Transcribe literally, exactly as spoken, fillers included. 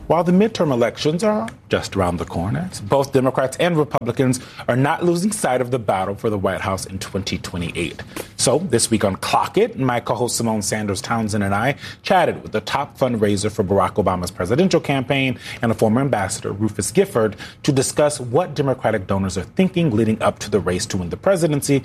While the midterm elections are just around the corner, both Democrats and Republicans are not losing sight of the battle for the White House in twenty twenty-eight. So this week on Clock It, my co-host Simone Sanders Townsend and I chatted with the top fundraiser for Barack Obama's presidential campaign and a former ambassador, Rufus Gifford, to discuss what Democratic donors are thinking leading up to the race to win the presidency